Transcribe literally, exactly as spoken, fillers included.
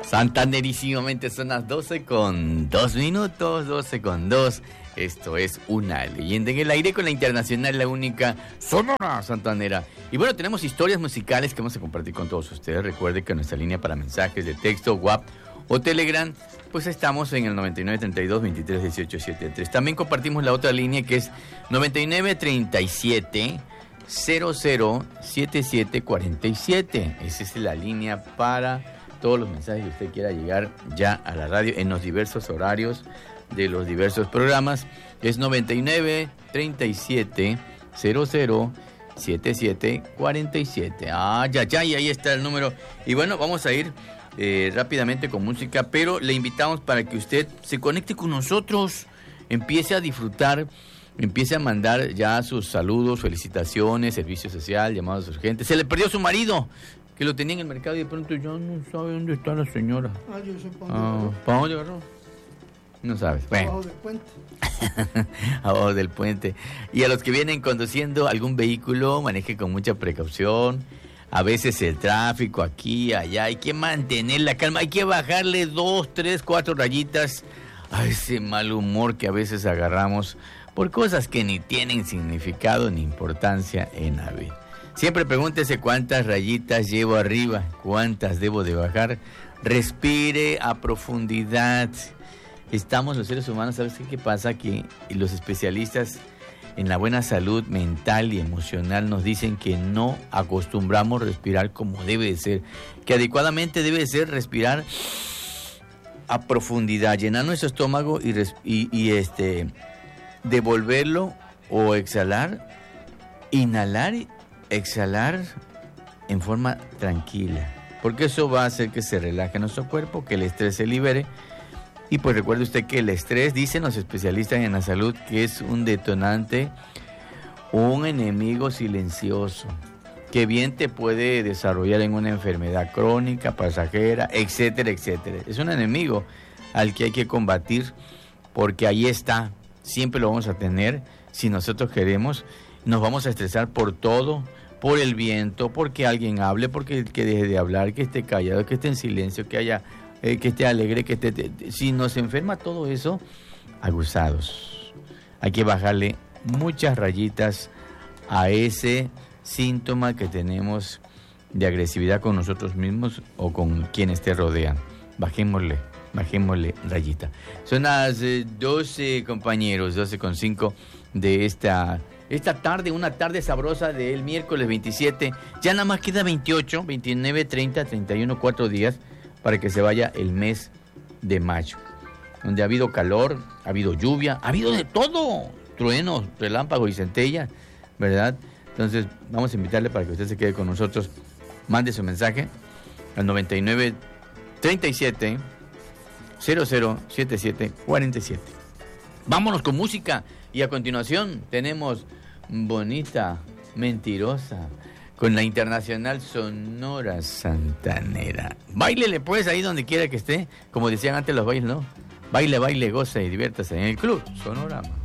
Santanerísimamente son las doce con dos minutos, doce con dos. Esto es Una Leyenda en el Aire con la internacional, la única Sonora Santanera. Y bueno, tenemos historias musicales que vamos a compartir con todos ustedes. Recuerde que nuestra línea para mensajes de texto, WhatsApp o Telegram, pues estamos en el noventa y nueve treinta y dos veintitrés dieciocho setenta y tres. También compartimos la otra línea que es noventa y nueve treinta y siete cero cero setenta y siete cuarenta y siete. Esa es la línea para todos los mensajes que usted quiera llegar ya a la radio en los diversos horarios de los diversos programas. Es noventa y nueve treinta y siete cero cero setenta y siete cuarenta y siete. Ah, ya, ya, y ahí está el número. Y bueno, vamos a ir eh, rápidamente con música, pero le invitamos para que usted se conecte con nosotros, empiece a disfrutar, empiece a mandar ya sus saludos, felicitaciones, servicio social, llamados urgentes. Se le perdió su marido, que lo tenía en el mercado y de pronto ya no sabe dónde está la señora. Ah, yo sé para dónde Ah, agarró. ¿para dónde agarró? No sabes. Bueno. Abajo del puente. Abajo del puente. Y a los que vienen conduciendo algún vehículo, maneje con mucha precaución. A veces el tráfico aquí, allá, hay que mantener la calma, hay que bajarle dos, tres, cuatro rayitas a ese mal humor que a veces agarramos por cosas que ni tienen significado ni importancia en la vida. Siempre pregúntese cuántas rayitas llevo arriba, cuántas debo de bajar. Respire a profundidad. Estamos los seres humanos, ¿sabes qué pasa? Que los especialistas en la buena salud mental y emocional nos dicen que no acostumbramos a respirar como debe de ser, que adecuadamente debe de ser respirar a profundidad, llenar nuestro estómago y, res- y, y este devolverlo o exhalar, inhalar, exhalar en forma tranquila, porque eso va a hacer que se relaje nuestro cuerpo, que el estrés se libere. Y pues recuerde usted que el estrés, dicen los especialistas en la salud, que es un detonante, un enemigo silencioso, que bien te puede desarrollar en una enfermedad crónica, pasajera, etcétera, etcétera. Es un enemigo al que hay que combatir, porque ahí está, siempre lo vamos a tener. Si nosotros queremos, nos vamos a estresar por todo, por el viento, porque alguien hable, porque que deje de hablar, que esté callado, que esté en silencio, que haya... Eh, que esté alegre, que esté... Te, te, si nos enferma todo eso, aguzados. Hay que bajarle muchas rayitas a ese síntoma que tenemos de agresividad con nosotros mismos o con quienes te rodean. Bajémosle, bajémosle rayita. Son las eh, doce, compañeros, doce con cinco de esta... Esta tarde, una tarde sabrosa del miércoles veintisiete. Ya nada más queda veintiocho, veintinueve, treinta, treinta y uno, cuatro días para que se vaya el mes de mayo, donde ha habido calor, ha habido lluvia, ha habido de todo, truenos, relámpagos y centellas, ¿verdad? Entonces vamos a invitarle para que usted se quede con nosotros, mande su mensaje al noventa y nueve treinta y siete cero cero setenta y siete cuarenta y siete. Vámonos con música y a continuación tenemos Bonita Mentirosa con la internacional Sonora Santanera. Báilele pues ahí donde quiera que esté, como decían antes los bailes, ¿no? Baile, baile, goza y diviértase en el Club Sonorama.